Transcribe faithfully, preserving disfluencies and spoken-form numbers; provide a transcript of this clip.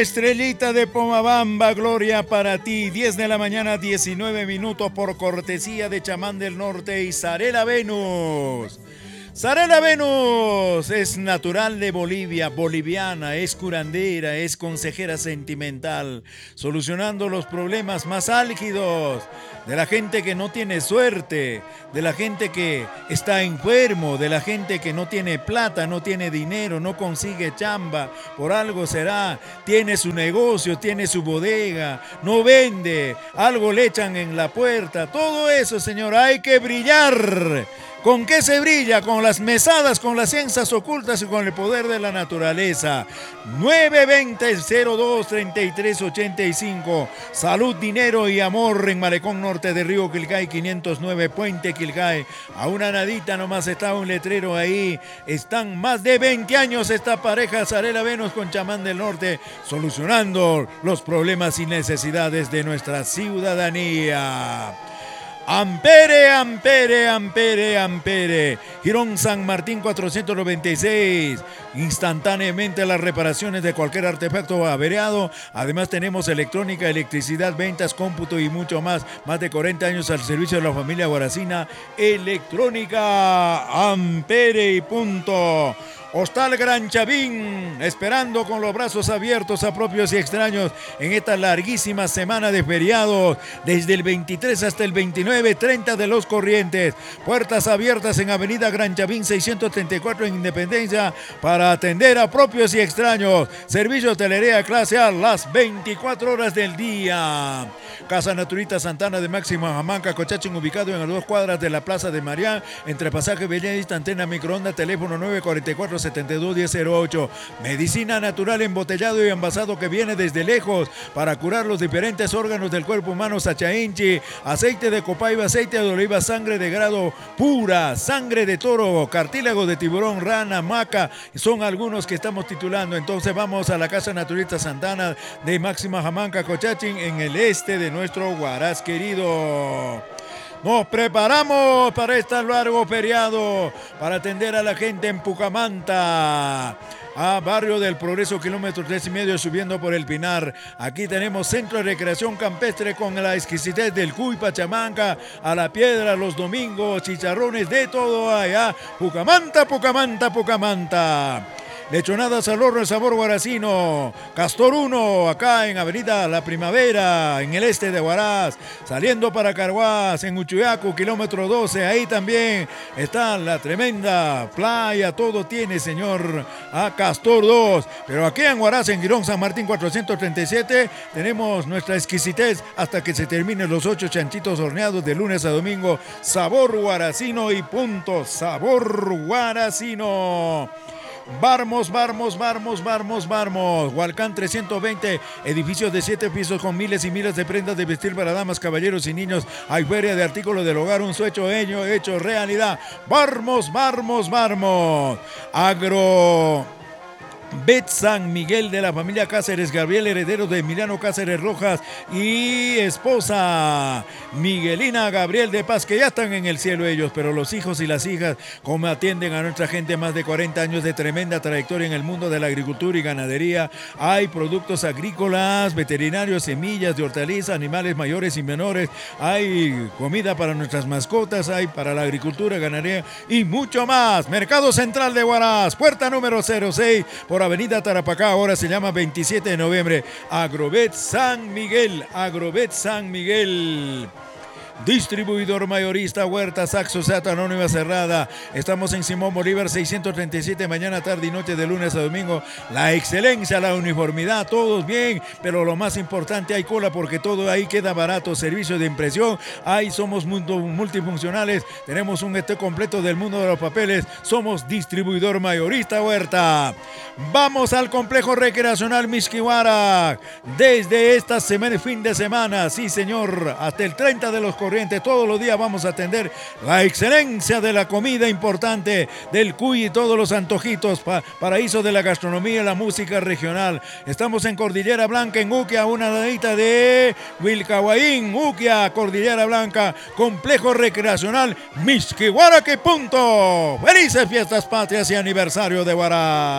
Estrellita de Pomabamba, gloria para ti. diez de la mañana, diecinueve minutos, por cortesía de Chamán del Norte y Zarela Venus. Zarela Venus es natural de Bolivia, boliviana, es curandera, es consejera sentimental, solucionando los problemas más álgidos de la gente que no tiene suerte, de la gente que está enfermo, de la gente que no tiene plata, no tiene dinero, no consigue chamba, por algo será, tiene su negocio, tiene su bodega, no vende, algo le echan en la puerta, todo eso, señor, hay que brillar. ¿Con qué se brilla? Con las mesadas, con las ciencias ocultas y con el poder de la naturaleza. nueve veinte, cero dos, treinta y tres ochenta y cinco. Salud, dinero y amor en Malecón Norte de Río Quilcay, quinientos nueve, Puente Quilcay. A una nadita nomás está un letrero ahí. Están más de veinte años esta pareja, Zarela Venus con Chamán del Norte, solucionando los problemas y necesidades de nuestra ciudadanía. Ampere, ampere, ampere, ampere. Girón San Martín cuatrocientos noventa y seis. Instantáneamente las reparaciones de cualquier artefacto averiado. Además tenemos electrónica, electricidad, ventas, cómputo y mucho más. Más de cuarenta años al servicio de la familia Guaracina. Electrónica, ampere y punto. Hostal Gran Chavín, esperando con los brazos abiertos a propios y extraños en esta larguísima semana de feriados, desde el veintitrés hasta el veintinueve, treinta de los Corrientes. Puertas abiertas en Avenida Gran Chavín seiscientos treinta y cuatro en Independencia para atender a propios y extraños. Servicio de hotelería clase A las veinticuatro horas del día. Casa Naturita Santana de Máxima Jamanca, Cochachín, ubicado en las dos cuadras de la Plaza de Marián, entre Pasaje Bellavista, antena microondas, teléfono nueve cuatro cuatro, setenta y dos, diez cero ocho. Medicina natural embotellado y envasado que viene desde lejos para curar los diferentes órganos del cuerpo humano. Sachainchi, aceite de copaiba, aceite de oliva, sangre de grado pura, sangre de toro, cartílago de tiburón, rana, maca, son algunos que estamos titulando. Entonces vamos a la Casa Naturista Santana de Máxima Jamanca, Cochachín, en el este de nuestro Huaraz querido. Nos preparamos para este largo feriado, para atender a la gente en Pucamanta, a Barrio del Progreso, kilómetro tres y medio, subiendo por el Pinar. Aquí tenemos centro de recreación campestre con la exquisitez del cuy, pachamanca, a la piedra los domingos, chicharrones, de todo allá. Pucamanta, Pucamanta, Pucamanta. Lechonadas al horno, el sabor guaracino. Castor uno, acá en Avenida La Primavera, en el este de Huaraz. Saliendo para Carhuaz, en Uchuyacu, kilómetro doce. Ahí también está la tremenda playa. Todo tiene, señor, a Castor dos. Pero aquí en Huaraz, en Girón San Martín cuatrocientos treinta y siete, tenemos nuestra exquisitez hasta que se terminen los ocho chanchitos horneados de lunes a domingo. Sabor guaracino y punto. Sabor guaracino. Barmos, Barmos, Barmos, Barmos, Barmos. Hualcán trescientos veinte, edificios de siete pisos con miles y miles de prendas de vestir para damas, caballeros y niños. Hay feria de artículos del hogar, un sueño hecho, hecho realidad. Barmos, Barmos, Barmos. Agro Bet San Miguel de la familia Cáceres, Gabriel, heredero de Emiliano Cáceres Rojas y esposa Miguelina Gabriel de Paz, que ya están en el cielo ellos, pero los hijos y las hijas, como atienden a nuestra gente, más de cuarenta años de tremenda trayectoria en el mundo de la agricultura y ganadería. Hay productos agrícolas, veterinarios, semillas de hortalizas, animales mayores y menores, hay comida para nuestras mascotas, hay para la agricultura, ganadería y mucho más. Mercado Central de Huaraz, puerta número cero seis, por Avenida Tarapacá, ahora se llama veintisiete de noviembre. Agrobet San Miguel, Agrobet San Miguel. Distribuidor mayorista Huerta Saxo Sata Anónima Cerrada. Estamos en Simón Bolívar seiscientos treinta y siete, mañana, tarde y noche, de lunes a domingo. La excelencia, la uniformidad, todos bien, pero lo más importante, hay cola porque todo ahí queda barato. Servicio de impresión, ahí somos multifuncionales, tenemos un este completo del mundo de los papeles. Somos distribuidor mayorista Huerta. Vamos al complejo recreacional Mixquihuara desde esta semana, fin de semana, sí señor, hasta el treinta de los Corrientes. Todos los días vamos a atender la excelencia de la comida importante, del cuy y todos los antojitos, pa paraíso de la gastronomía y la música regional. Estamos en Cordillera Blanca, en Uquia, una ladita de Wilcahuaín, Uquia, Cordillera Blanca, complejo recreacional Mixquihuara, que punto. Felices fiestas patrias y aniversario de Huaraz.